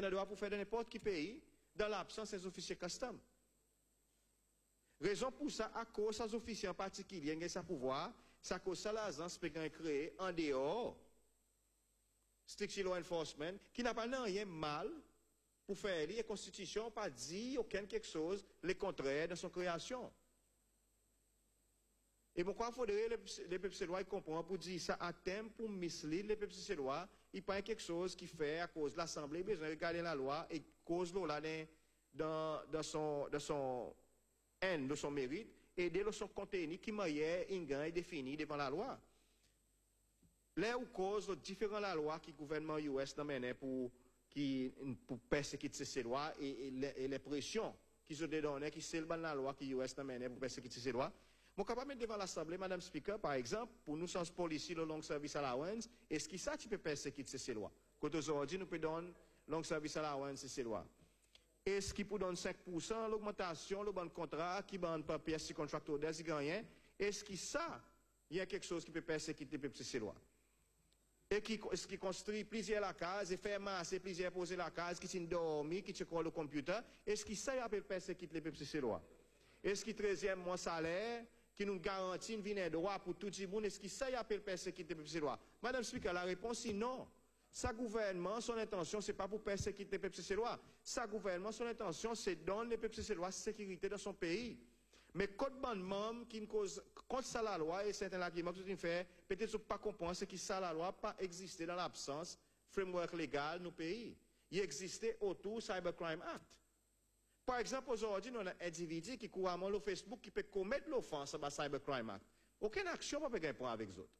il y a droit pour faire dans n'importe quel pays, dans l'absence des officiers custom. Raison pour ça, à cause des officiers en particulier, il y a ça pouvoir, c'est à cause de ça l'agence peut créer en dehors, strict law enforcement, qui n'a pas rien mal pour faire la Constitution, pas dit aucun quelque chose, le contraire dans son création. Et pourquoi il faudrait les peuples sélois comprendre pour dire ça à thème pour mislead les peuples sélois, il n'y a pas quelque chose qui fait à cause de l'Assemblée, besoin de regarder la loi et cause l'eau là dans son haine, de son mérite, et de son contenu qui est défini devant la loi. Là où cause différentes la loi qui le gouvernement US mène pour persécuter ces lois et les pressions qui se donnent, qui c'est la loi qui US mène pour persécuter ces lois. Je suis capable de mettre devant l'Assemblée, Madame Speaker, par exemple, pour nous, sans policiers, le long service allowance, est-ce que ça, tu peux persécuter ces lois? Quand aujourd'hui, nous pouvons donner long service allowance ces lois. Est-ce qu'il peut donner 5% l'augmentation, le bon contrat, qui donne par pièce si contracteur d'aide, rien? Est-ce que ça, il y a quelque chose qui peut persécuter ces lois? Et est-ce qui construit plusieurs la case, et fait masser plusieurs poser la case, qui s'est dormi, qui se colle le computer? Est-ce que ça, il peut persécuter ces lois? Est-ce que 13e mois salaire, qui nous garantit une vie droit pour tout le monde, est-ce que ça y appelle persécuter les lois? Madame Speaker, la réponse est non. Sa gouvernement, son intention, ce n'est pas pour persécuter les lois. Sa gouvernement, son intention, c'est de donner les lois sécurité dans son pays. Mais quand même qui cause contre ça la loi et certains arguments que tu fais, peut-être pas comprendre ce qui ça la loi pas exister dans l'absence framework légal dans nos pays. Il existait autour Cybercrime Act. Par exemple, aujourd'hui, nous avons un individu qui couramment le Facebook qui peut commettre l'offense à la Cybercrime Act. Aucune action ne peut gagner avec les autres.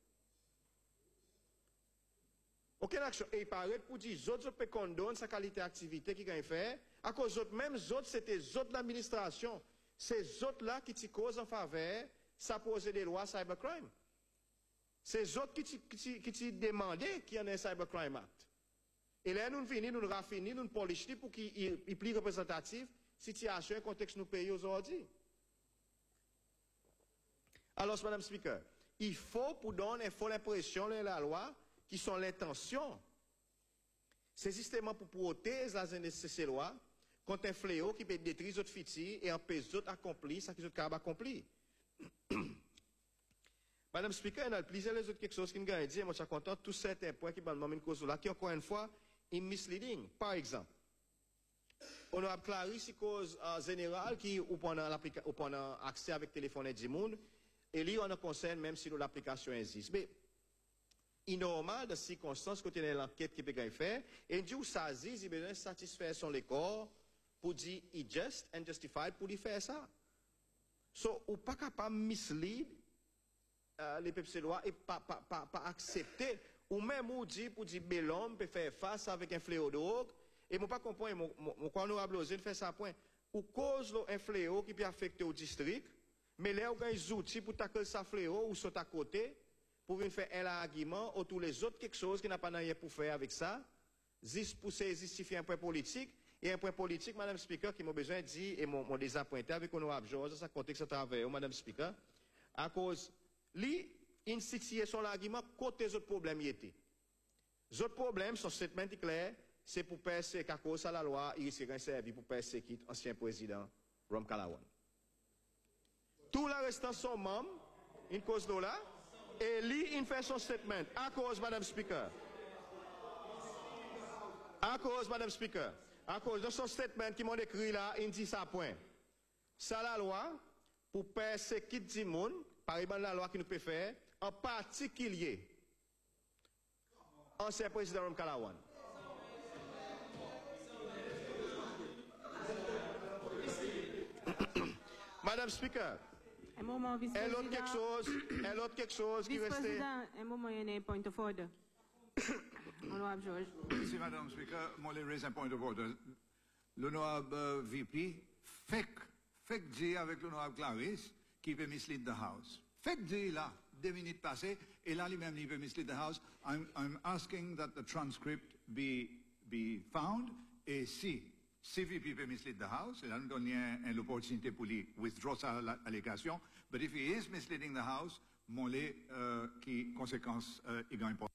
Aucune action. Et il paraît pour dire les autres peuvent condamner sa qualité d'activité qui gagne fait, à cause d'autres, même les autres, c'était les autres de l'administration. C'est les autres-là qui causent en faveur, ça pose des lois Cybercrime. C'est les autres qui demandaient qu'il y ait un Cybercrime Act. Et là, nous finissons, nous raffinons, nous polissons pour qu'il y ait plus représentatif situation et contexte nous pays aujourd'hui. Alors, Madame Speaker, il faut pour donner l'impression de la loi qui sont l'intention. C'est justement pour protéger ces lois contre un fléau qui peut détruire les autres filles et empêcher les autres d'accomplir ce qu'ils ont accompli. Madame Speaker, il y a plusieurs autres quelque chose qui nous gagne dit, moi je suis content, tous certains points qui m'ont une cause là, qui encore une fois, est misleading. Par exemple, on a clarifié cause générale qui ou pendant accès avec téléphone du monde et lui on a concerne même si l'application existe. Mais il est normal dans ces circonstances quand il y a l'enquête qui peut faire et dit où ça dit il a besoin de satisfaire son corps pour dire il just and justified pour lui faire ça. So ou pas capable mislead les peuples lois et pas accepter ou même ou dire pour dire bel homme peut faire face avec un fléau de drogue. Et je ne comprends pas, mon honorable osé faire ça point. Ou cause un fléau qui peut affecter au district, mais là, on a des outils pour tacler ce fléau ou sauter à côté, pour venir faire un argument ou tous les autres quelque chose qui n'a pas rien pour faire avec ça, juste pour justifier un point politique, et un point politique, Madame Speaker, qui m'a besoin de dire, et mon désappointé avec l'honorable Georges, dans ce contexte de travail, Madame Speaker, à cause, il situe son argument contre les autres problèmes y étaient. Les autres problèmes sont statement clairs, c'est pour persécuter, à cause de la loi, il serait servi pour persécuter l'ancien président Rom Kalawan. Tout le restant sont membres, une cause de là, et lui, il fait son statement, à cause, Madame Speaker. À cause, Madame Speaker. À cause de son statement qui m'ont écrit là, il dit ça point. Ça la loi, pour persécuter du monde, par exemple la loi qui nous peut faire, en particulier, ancien président Rom Kalawan. Madame Speaker, un moment, vice-président. Elle a quelque chose qui restait. Vice-président, un moment, il y a un point of order. Honorable George. Merci, Madame Speaker. Moi, je raise un point of order. L'honorable VP, fait dire avec l'honorable Clarisse qui peut mislead the House. Fait dire là, 2 minutes passées, et là, lui-même, il peut mislead the House. I'm asking that the transcript be found, et si CVP peut mislead the House, et là, nous donnons l'opportunité pour lui withdraw sa allégation, but if he is misleading the House, mon qui conséquence, il gagne pas.